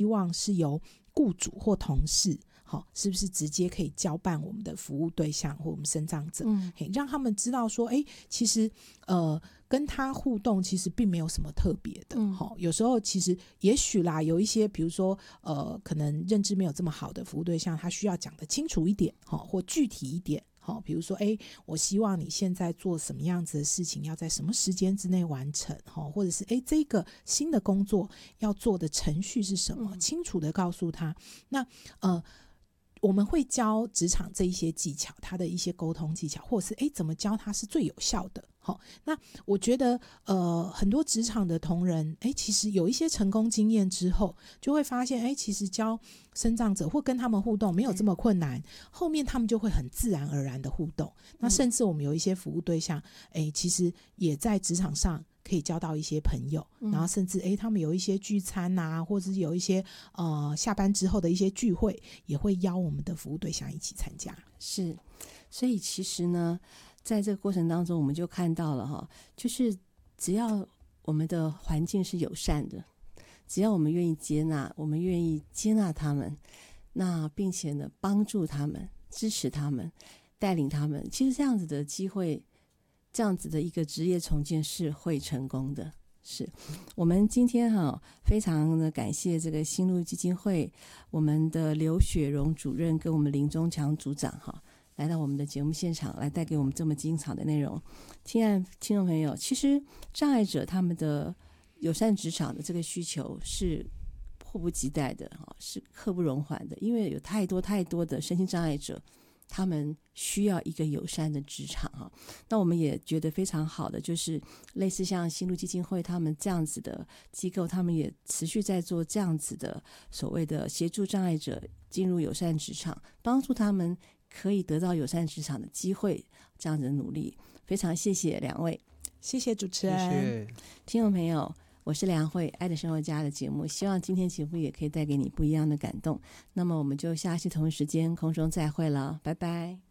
望是由雇主或同事是不是直接可以交办我们的服务对象或我们身障者，让他们知道说其实跟他互动其实并没有什么特别的，有时候其实也许啦，有一些比如说可能认知没有这么好的服务对象，他需要讲得清楚一点或具体一点，比如说我希望你现在做什么样子的事情要在什么时间之内完成，或者是这个新的工作要做的程序是什么，清楚的告诉他。那我们会教职场这一些技巧，他的一些沟通技巧，或者是怎么教他是最有效的。那我觉得很多职场的同仁其实有一些成功经验之后，就会发现其实教身障者或跟他们互动没有这么困难，后面他们就会很自然而然的互动。那甚至我们有一些服务对象其实也在职场上可以交到一些朋友，然后甚至他们有一些聚餐啊，或者是有一些下班之后的一些聚会，也会邀我们的服务对象一起参加。 是，所以其实呢在这个过程当中我们就看到了就是只要我们的环境是友善的，只要我们愿意接纳，我们愿意接纳他们，那并且呢帮助他们，支持他们，带领他们，其实这样子的机会，这样子的一个职业重建是会成功的。是我们今天非常的感谢这个新路基金会我们的刘雪蓉主任跟我们林宗强组长来到我们的节目现场，来带给我们这么精彩的内容。亲爱的听众朋友，其实障碍者他们的友善职场的这个需求是迫不及待的，是刻不容缓的，因为有太多太多的身心障碍者，他们需要一个友善的职场那我们也觉得非常好的，就是类似像新路基金会他们这样子的机构，他们也持续在做这样子的所谓的协助障碍者进入友善职场，帮助他们可以得到友善职场的机会，这样子的努力。非常谢谢两位。 谢谢主持人。谢谢听众朋友，我是梁慧，爱的生活家的节目，希望今天节目也可以带给你不一样的感动。那么我们就下期同一时间空中再会了，拜拜。